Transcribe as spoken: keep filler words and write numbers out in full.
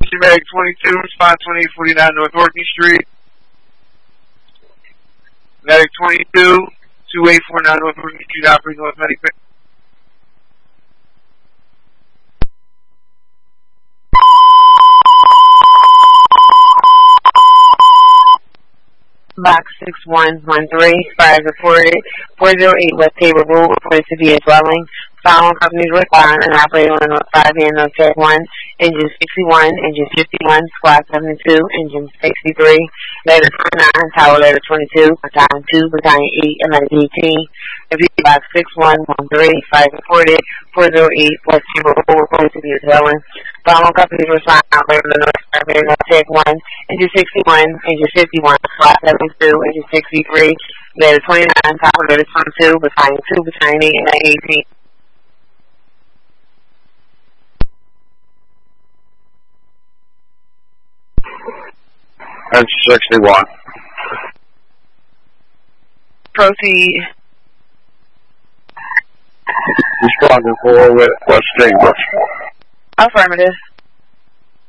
Medic twenty-two, respond twenty-eight forty-nine North Orkney Street. Medic twenty-two, twenty-eight forty-nine North Orkney Street, operating North Medic. Box six one one three, fires reported, four oh eight West Table Road, reported to be a dwelling. Following companies respond and operate on the five and on check one, engine sixty-one, engine fifty-one, squad seventy-two, engine sixty-three, letter twenty-nine, tower letter twenty-two, battalion two, battalion eight, and letter eighteen. If you box six one one three, fires reported, four oh eight West Table Road, reported to be a dwelling. Following companies respond and operate on the north five and on check one, engine sixty-one, engine fifty-one, squad seventy-two, engine sixty-three, letter twenty-nine, tower letter twenty-two, battalion two, battalion eight, and letter eighteen. That's sixty-one. Proceed. Responding for with West Table. Affirmative.